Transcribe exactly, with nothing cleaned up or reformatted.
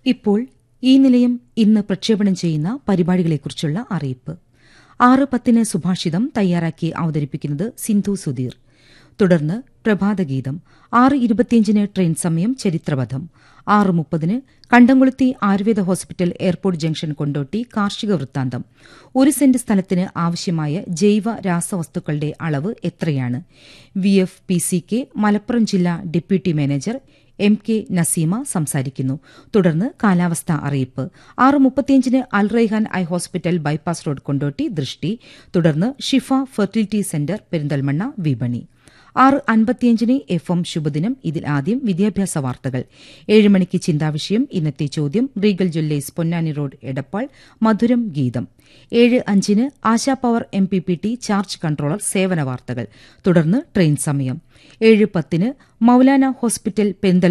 ഇപ്പോൾ ഈ നിലയം ഇന്ന് പ്രക്ഷേപണം ചെയ്യുന്ന പരിപാടികളെക്കുറിച്ചുള്ള അറിയിപ്പ്. ആറ് പത്തിന് സുഭാഷിതം തയ്യാറാക്കി അവതരിപ്പിക്കുന്നത് സിന്ധു സുധീർ. തുടർന്ന് പ്രഭാതഗീതം. ആറ് ഇരുപത്തിയഞ്ചിന് ട്രെയിൻ സമയം ചരിത്രപഥം. ആറ് മുപ്പതിന് കണ്ടംകുളത്തി Ayurveda hospital airport junction Kondotty കാർഷിക വൃത്താന്തം. ഒരു സെന്റ് സ്ഥലത്തിന് ആവശ്യമായ ജൈവ രാസവസ്തുക്കളുടെ അളവ് എത്രയാണ്? V F P C K Malappuram ജില്ലാ deputy manager M K Naseema സംസാരിക്കുന്നു. തുടർന്ന് കാലാവസ്ഥാ അറിയിപ്പ്. ആറ് മുപ്പത്തിയഞ്ചിന് അൽ Raihan eye hospital bypass road Kondotty ദൃഷ്ടി. തുടർന്ന് ഷിഫ ഫെർട്ടിലിറ്റി സെന്റർ പെരിന്തൽമണ്ണ വിപണി. ആറ് അൻപത്തിയഞ്ചിന് എഫ് എം ശുഭദിനം. ഇതിൽ ആദ്യം വിദ്യാഭ്യാസ വാർത്തകൾ. ഏഴ് മണിക്ക് ചിന്താവിഷയം. ഇന്നത്തെ ചോദ്യം Regal Jewellers Ponnani road Edappal മധുരം ഗീതം. ഏഴ് അഞ്ചിന് ASHA power M P P T charge controller സേവന വാർത്തകൾ. തുടർന്ന് ട്രെയിൻ സമയം. ഏഴ് പത്തിന് മൌലാന ഹോസ്പിറ്റൽ പെരിന്തൽമണ്ണ